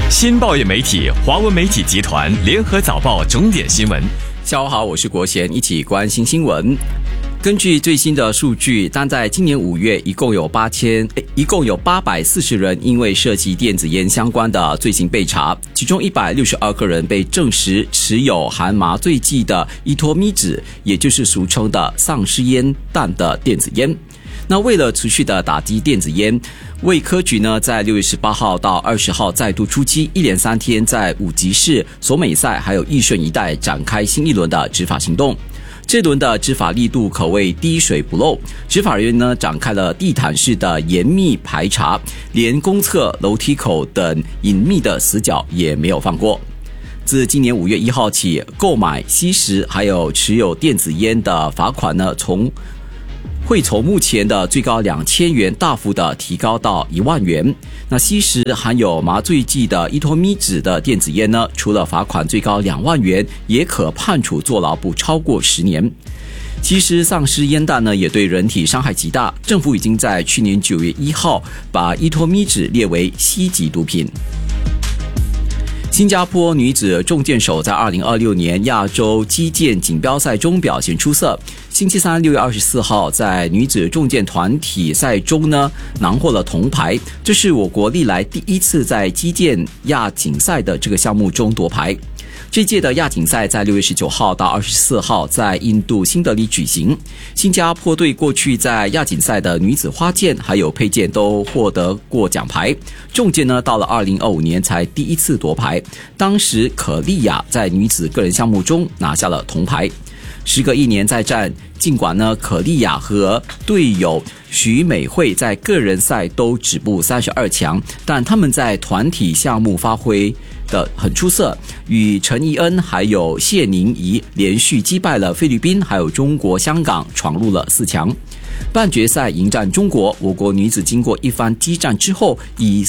新报业媒体华文媒体集团联合早报重点新闻。 下午好，我是国贤，一起关心新闻。根据最新的数据，单在今年5月，一共有840人因为涉及电子烟相关的罪行被查，其中162个人被证实持有含麻醉剂的依托咪酯，也就是俗称的丧尸烟弹的电子烟。那为了持续的打击电子烟，卫科局呢在6月18号到20号再度出击，一连3天在五级市、索美赛还有义顺一带展开新一轮的执法行动。这轮的执法力度可谓滴水不漏，执法人员呢展开了地毯式的严密排查，连公厕、楼梯口等隐秘的死角也没有放过。自今年5月1号起，购买、吸食还有持有电子烟的罚款呢会从目前的最高2000元大幅的提高到1万元。那吸食含有麻醉剂的依托咪酯的电子烟呢，除了罚款最高2万元，也可判处坐牢不超过10年。其实丧尸烟弹呢，也对人体伤害极大。政府已经在去年9月1号把依托咪酯列为西级毒品。新加坡女子重剑手在2026年亚洲击剑锦标赛中表现出色。星期三6月24号在女子重剑团体赛中呢，囊获了铜牌，这是我国历来第一次在击剑亚锦赛的这个项目中夺牌。这届的亚锦赛在6月19号到24号在印度新德里举行。新加坡队过去在亚锦赛的女子花剑还有佩剑都获得过奖牌，重剑呢到了2025年才第一次夺牌，当时可莉亚在女子个人项目中拿下了铜牌。时隔1年再战，尽管呢可莉亚和队友徐美惠在个人赛都止步32强，但他们在团体项目发挥的很出色，与陈怡恩还有谢宁怡连续击败了菲律宾还有中国香港，闯入了4强。半决赛迎战中国，我国女子经过一番激战之后，以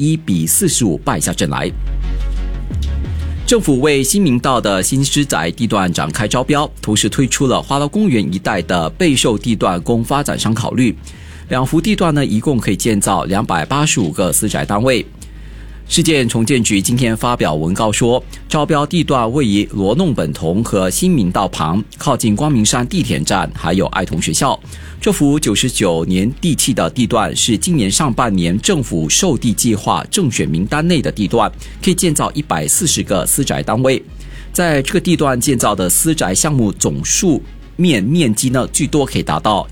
41-45败下阵来。政府为新民道的新狮宅地段展开招标，同时推出了花劳公园一带的备售地段供发展商考虑。2幅地段呢，一共可以建造285个私宅单位。市建重建局今天发表文告说，招标地段位于罗弄本同和新民道旁，靠近光明山地铁站还有爱童学校。这幅99年地契的地段是今年上半年政府售地计划正选名单内的地段，可以建造140个私宅单位。在这个地段建造的私宅项目总数面积呢，最多可以达到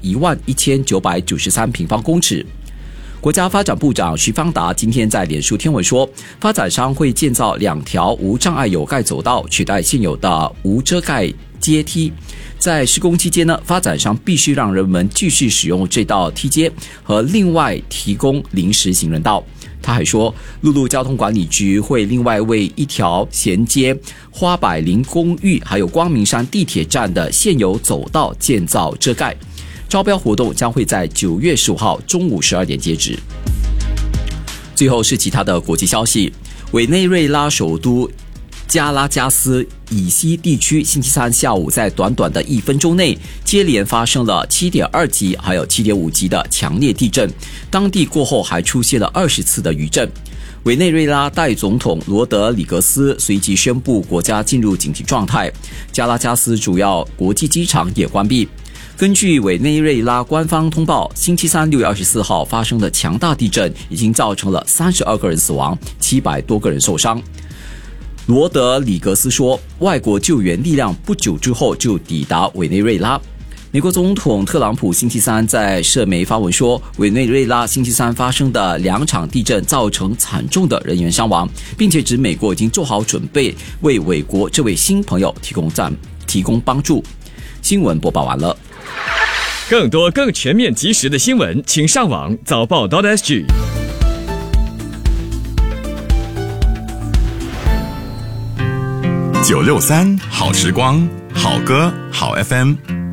11993平方公尺。国家发展部长徐方达今天在脸书贴文说，发展商会建造2条无障碍有盖走道，取代现有的无遮盖阶梯。在施工期间呢，发展商必须让人们继续使用这道梯阶，和另外提供临时行人道。他还说，陆路交通管理局会另外为一条衔接花百灵公寓还有光明山地铁站的现有走道建造遮盖。招标活动将会在9月15号中午12点截止。最后是其他的国际消息，委内瑞拉首都加拉加斯以西地区星期三下午在短短的1分钟内接连发生了7.2级还有7.5级的强烈地震，当地过后还出现了20次的余震。委内瑞拉代总统罗德里格斯随即宣布国家进入紧急状态，加拉加斯主要国际机场也关闭。根据委内瑞拉官方通报，星期三6月24号发生的强大地震已经造成了32个人死亡，700多个人受伤。罗德里格斯说，外国救援力量不久之后就抵达委内瑞拉。美国总统特朗普星期三在社媒发文说，委内瑞拉星期三发生的2场地震造成惨重的人员伤亡，并且指美国已经做好准备为委国这位新朋友提供帮助。新闻播报完了。 更多更全面及时的新闻，请上网早报.sg。 963好时光，好歌好 FM。